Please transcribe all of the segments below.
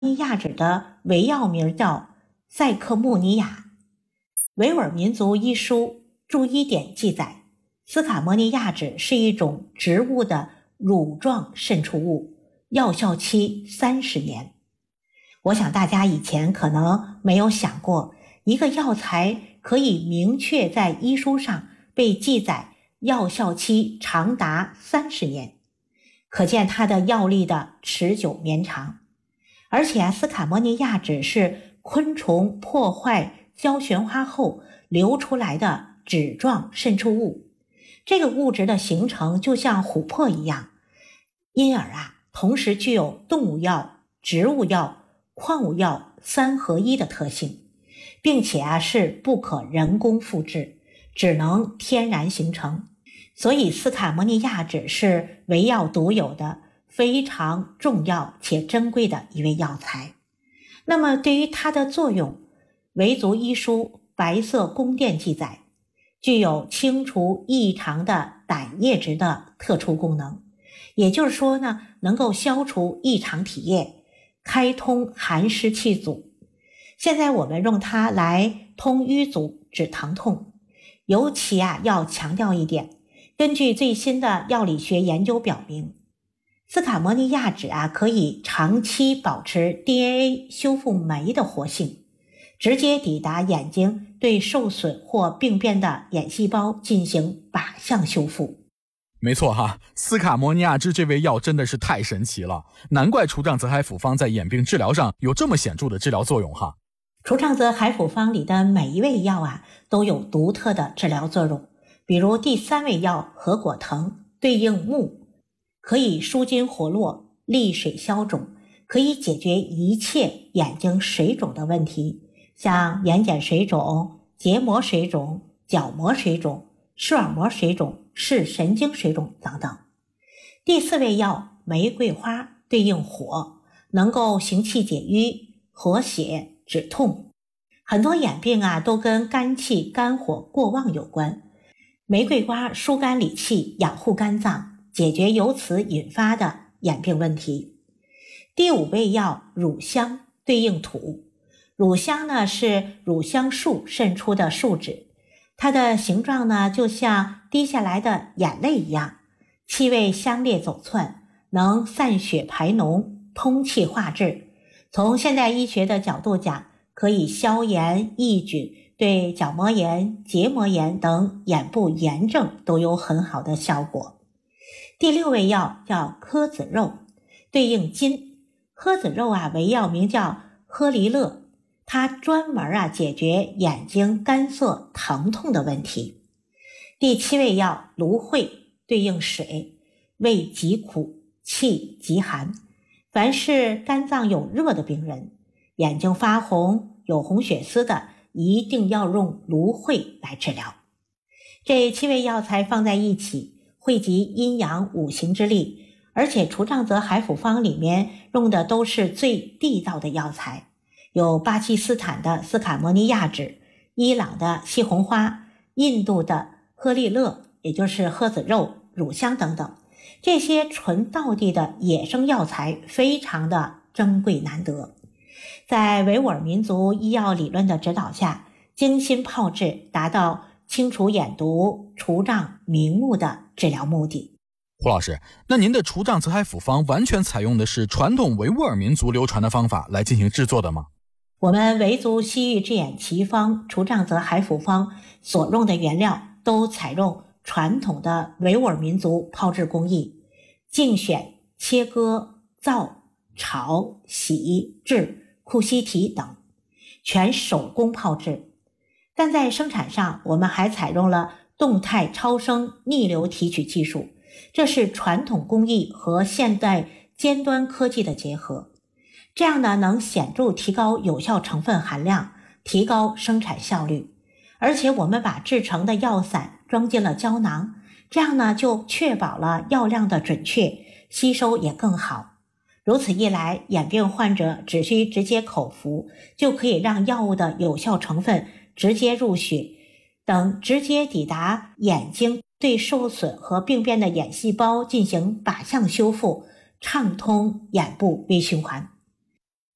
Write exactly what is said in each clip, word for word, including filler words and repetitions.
亚脂的维药名叫塞克穆尼亚。维吾尔民族医书注医典记载，斯卡摩尼亚脂是一种植物的乳状渗出物，药效期三十年。我想大家以前可能没有想过，一个药材可以明确在医书上被记载药效期长达三十年，可见它的药力的持久绵长。而且啊，斯卡摩尼亚脂是昆虫破坏胶旋花后流出来的脂状渗出物，这个物质的形成就像琥珀一样，因而啊，同时具有动物药、植物药、矿物药三合一的特性，并且啊是不可人工复制，只能天然形成。所以斯卡摩尼亚脂是维药独有的非常重要且珍贵的一味药材。那么对于它的作用，维族医书白色宫殿记载，具有清除异常的胆液质的特殊功能，也就是说呢，能够消除异常体液，开通寒湿气阻。现在我们用它来通瘀阻、止疼痛。尤其啊要强调一点，根据最新的药理学研究表明，斯卡摩尼亚脂啊可以长期保持 D N A 修复酶的活性，直接抵达眼睛对受损或病变的眼细胞进行靶向修复。 没错哈，斯卡摩尼亚脂这味药真的是太神奇了，难怪除障泽海复方在眼病治疗上有这么显著的治疗作用哈。 除障泽海复方里的每一味药啊都有独特的治疗作用，比如第三味药合果藤对应目，可以舒筋活络、利水消肿，可以解决一切眼睛水肿的问题，像眼睑水肿、结膜水肿、角膜水肿、视网膜水肿、视神经水肿等等。第四味药玫瑰花对应火，能够行气解瘀、活血、止痛。很多眼病啊都跟肝气肝火过旺有关，玫瑰花疏肝理气，养护肝脏，解决由此引发的眼病问题。第五味药乳香对应土，乳香呢是乳香树渗出的树脂，它的形状呢就像滴下来的眼泪一样，气味香烈走窜，能散血排脓、通气化滞。从现代医学的角度讲，可以消炎抑菌，对角膜炎、结膜炎等眼部炎症都有很好的效果。第六味药叫柯子肉，对应筋。柯子肉啊为药名叫赫离乐，它专门啊解决眼睛干涩疼痛的问题。第七味药芦荟对应水，味极苦，气极寒。凡是肝脏有热的病人，眼睛发红、有红血丝的，一定要用芦荟来治疗。这七味药材放在一起，汇集阴阳五行之力，而且除障泽海复方里面用的都是最地道的药材，有巴基斯坦的斯卡摩尼亚脂、伊朗的西红花、印度的赫利勒，也就是鹤子肉、乳香等等。这些纯道地的野生药材非常的珍贵难得，在维吾尔民族医药理论的指导下，精心炮制，达到清除眼毒、除障明目的治疗目的。 胡老师，那您的除障泽海复方完全采用的是传统维吾尔民族流传的方法来进行制作的吗？ 我们维族西域制眼奇方除障泽海复方所用的原料都采用传统的维吾尔民族炮制工艺，竞选、切割、造、炒、洗、制、库西提等，全手工炮制。但在生产上，我们还采用了动态超声逆流提取技术，这是传统工艺和现代尖端科技的结合。这样呢，能显著提高有效成分含量，提高生产效率。而且我们把制成的药散装进了胶囊，这样呢就确保了药量的准确，吸收也更好。如此一来，眼病患者只需直接口服，就可以让药物的有效成分直接入血，等直接抵达眼睛，对受损和病变的眼细胞进行靶向修复，畅通眼部微循环。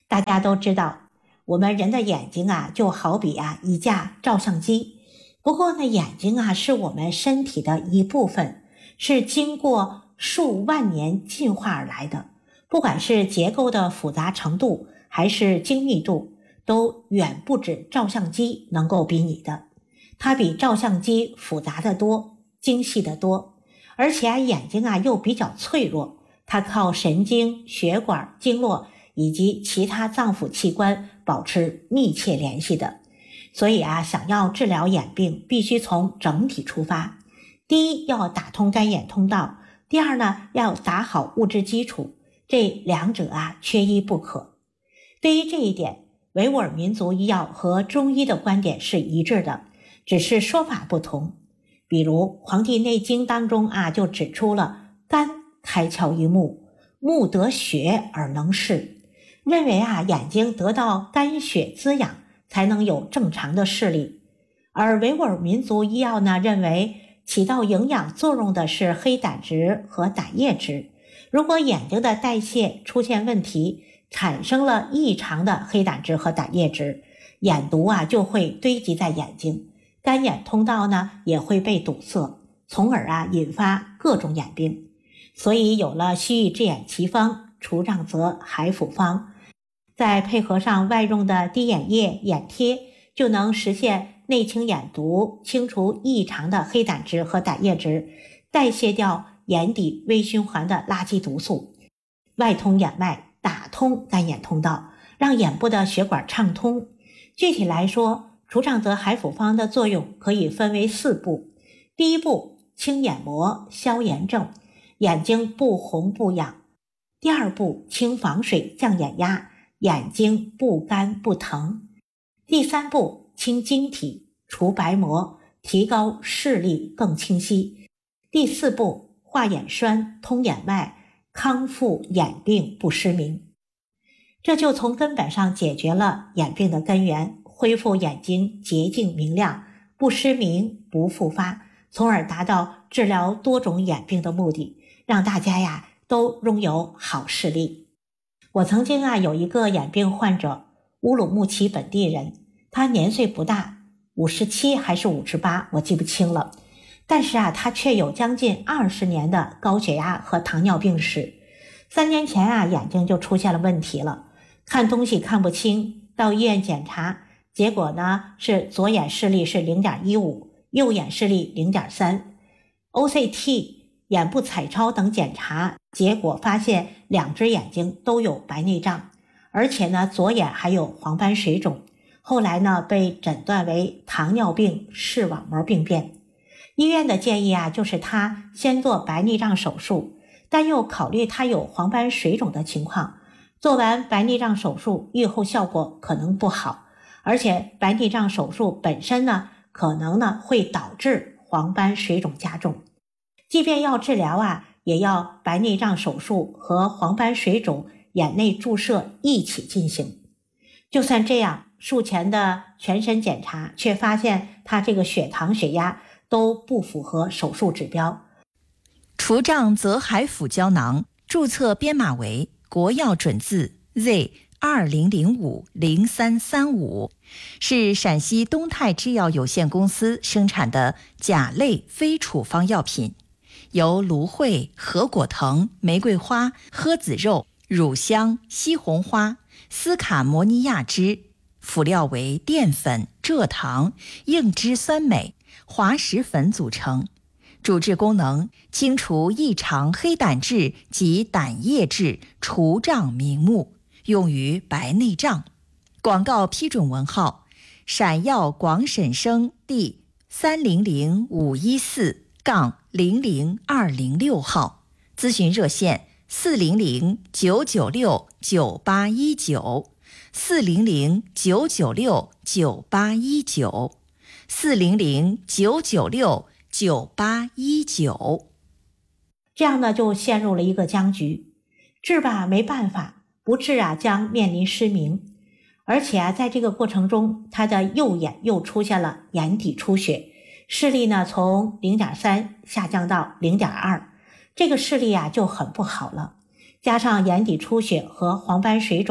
大家都知道，我们人的眼睛啊，就好比啊一架照相机。不过呢，眼睛啊是我们身体的一部分，是经过数万年进化而来的。不管是结构的复杂程度，还是精密度，都远不止照相机能够比拟的。它比照相机复杂得多，精细得多。而且啊，眼睛啊又比较脆弱，它靠神经、血管、经络以及其他脏腑器官保持密切联系的。所以啊，想要治疗眼病，必须从整体出发。第一，要打通干眼通道；第二呢，要打好物质基础。这两者啊，缺一不可。对于这一点，维吾尔民族医药和中医的观点是一致的，只是说法不同。比如《黄帝内经》当中啊，就指出了肝开窍于目，目得血而能视，认为啊，眼睛得到肝血滋养，才能有正常的视力。而维吾尔民族医药呢，认为起到营养作用的是黑胆汁和胆液汁。如果眼睛的代谢出现问题，产生了异常的黑胆汁和胆液汁，眼毒啊就会堆积在眼睛，干眼通道呢也会被堵塞，从而啊引发各种眼病。所以有了西域治眼奇方除障泽海府方，再配合上外用的滴眼液、眼贴，就能实现内清眼毒，清除异常的黑胆汁和胆液汁，代谢掉眼底微循环的垃圾毒素，外通眼脉，打通干眼通道，让眼部的血管畅通。具体来说，除障泽海府方的作用可以分为四步。第一步，清眼膜，消炎症，眼睛不红不痒。第二步，清房水，降眼压，眼睛不干不疼。第三步，清晶体，除白膜，提高视力更清晰。第四步，化眼栓，通眼脉，康复眼病不失明。这就从根本上解决了眼病的根源，恢复眼睛洁净明亮，不失明不复发，从而达到治疗多种眼病的目的，让大家呀都拥有好视力。我曾经啊有一个眼病患者，乌鲁木齐本地人，他年岁不大，五十七还是五十八，我记不清了。但是啊，他却有将近二十年的高血压和糖尿病史。三年前啊，眼睛就出现了问题了，看东西看不清，到医院检查，结果呢是左眼视力是 零点一五， 右眼视力 零点三。 O C T、 眼部彩超等检查，结果发现两只眼睛都有白内障，而且呢左眼还有黄斑水肿，后来呢被诊断为糖尿病视网膜病变。医院的建议啊，就是他先做白内障手术，但又考虑他有黄斑水肿的情况，做完白内障手术预后效果可能不好，而且白内障手术本身呢，可能呢会导致黄斑水肿加重。即便要治疗啊，也要白内障手术和黄斑水肿眼内注射一起进行。就算这样，术前的全身检查却发现他这个血糖、血压都不符合手术指标。 除障泽海府胶囊注册编码为国药准字 Z 二零零五零三三五，是陕西东泰制药有限公司生产的甲类非处方药品，由芦荟、合果藤、玫瑰花、诃子肉、乳香、西红花、斯卡摩尼亚汁，辅料为淀粉、蔗糖、硬脂酸镁、滑石粉组成，主治功能清除异常黑胆质及胆液质，除障明目，用于白内障。广告批准文号：陕药广审生第三零零五一四杠零零二零六号。咨询热线：四零零九九六九八一九，四零零九九六九八一九。四零零九九六九八一九。 这样呢就陷入了一个僵局，治吧没办法，不治啊将面临失明。而且啊在这个过程中，他的右眼又出现了眼底出血，视力呢从 零点三 下降到 零点二， 这个视力啊就很不好了。加上眼底出血和黄斑水肿，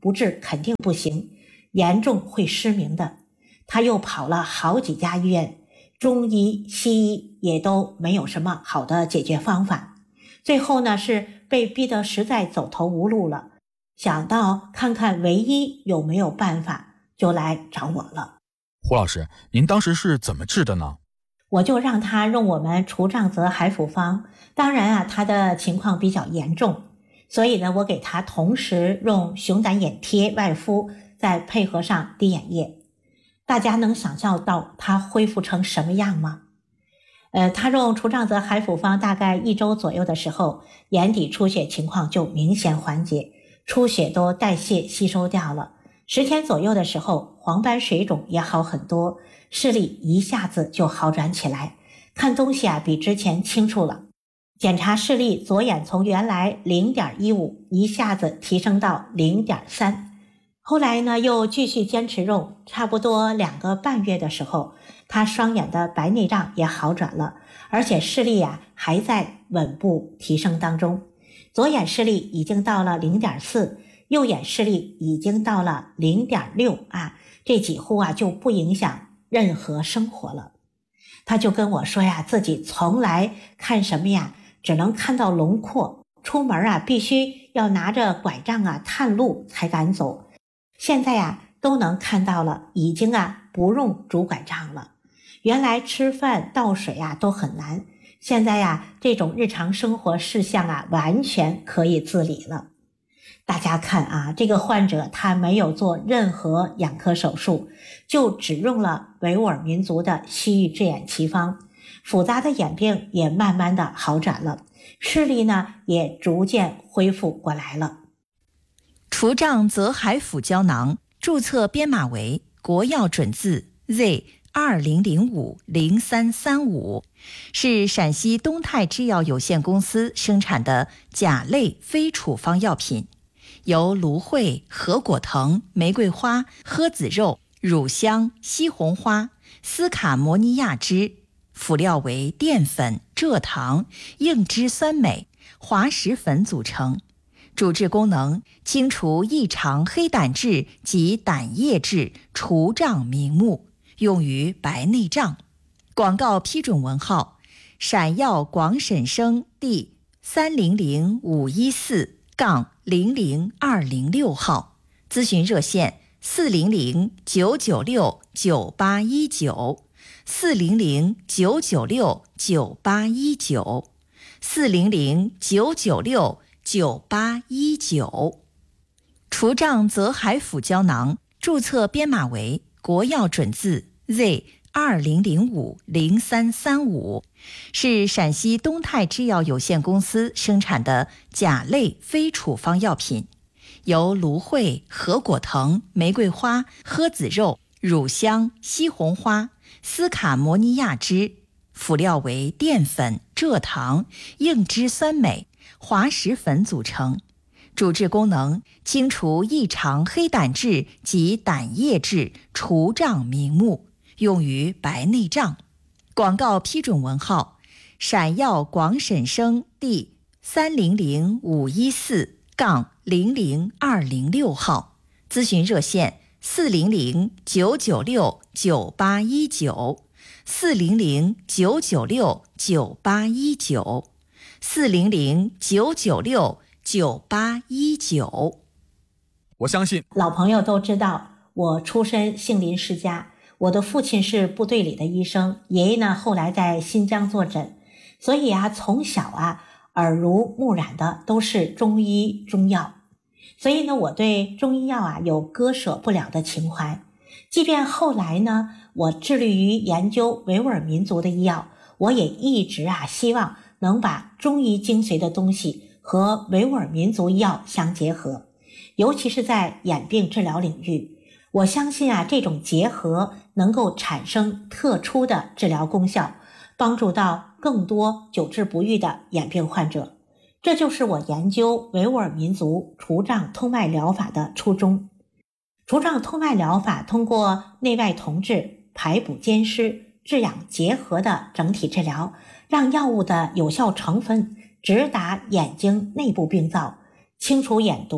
不治肯定不行，严重会失明的。他又跑了好几家医院，中医西医也都没有什么好的解决方法。最后呢，是被逼得实在走投无路了，想到看看唯一有没有办法，就来找我了。 胡老师，您当时是怎么治的呢？ 我就让他用我们除障泽海府方，当然啊，他的情况比较严重，所以呢，我给他同时用熊胆眼贴外敷，再配合上滴眼液。大家能想象到他恢复成什么样吗？呃，他用除障泽海府方大概一周左右的时候，眼底出血情况就明显缓解，出血都代谢吸收掉了。十天左右的时候，黄斑水肿也好很多，视力一下子就好转起来，看东西啊比之前清楚了。检查视力，左眼从原来 零点一五 一下子提升到 零点三。后来呢，又继续坚持用，差不多两个半月的时候，他双眼的白内障也好转了，而且视力啊还在稳步提升当中。左眼视力已经到了 零点四， 右眼视力已经到了 零点六 啊，这几乎啊就不影响任何生活了。他就跟我说呀，自己从来看什么呀，只能看到轮廓，出门啊必须要拿着拐杖啊探路才敢走。现在呀都能看到了，已经啊不用拄拐杖了。原来吃饭倒水啊都很难，现在呀这种日常生活事项啊完全可以自理了。大家看啊，这个患者他没有做任何眼科手术，就只用了维吾尔民族的西域治眼奇方，复杂的眼病也慢慢的好转了，视力呢也逐渐恢复过来了。 除障泽海府胶囊注册编码为国药准字 Z 二零零五零三三五，是陕西东泰制药有限公司生产的甲类非处方药品，由芦荟、合果藤、玫瑰花、诃子肉、乳香、西红花、斯卡摩尼亚脂，辅料为淀粉、蔗糖、硬脂酸镁、滑石粉组成。主治功能：清除异常黑胆质及胆液质，除障明目，用于白内障。广告批准文号：陕药广审生第三零零五一四杠零零二零六号。咨询热线：四零零九九六九八一九，四零零九九六九八一九，四零零九九六九八一九。除障泽海府胶囊注册编码为国药准字 Z 二零零五零三三五，是陕西东泰制药有限公司生产的甲类非处方药品，由芦荟、合果藤、玫瑰花、诃子肉、乳香、西红花、斯卡摩尼亚脂，辅料为淀粉、蔗糖、硬脂酸镁、滑石粉组成。主治功能：清除异常黑胆质及胆液质，除障明目，用于白内障。广告批准文号：陕药广审生第三零零五一四杠零零二零六号。咨询热线：四零零九九六九八一九，四零零九九六九八一九，四零零九九六九八一九。 我相信老朋友都知道，我出身杏林世家，我的父亲是部队里的医生，爷爷呢后来在新疆坐诊，所以啊从小啊耳濡目染的都是中医中药，所以呢我对中医药啊有割舍不了的情怀。即便后来呢我致力于研究维吾尔民族的医药，我也一直啊希望能把中医精髓的东西和维吾尔民族医药相结合，尤其是在眼病治疗领域，我相信啊这种结合能够产生特殊的治疗功效，帮助到更多久治不愈的眼病患者。这就是我研究维吾尔民族除障通脉疗法的初衷。除障通脉疗法通过内外同治、排补兼施、治养结合的整体治疗，让药物的有效成分直达眼睛内部病灶，清除眼毒，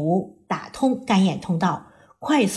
打通干眼通道，快速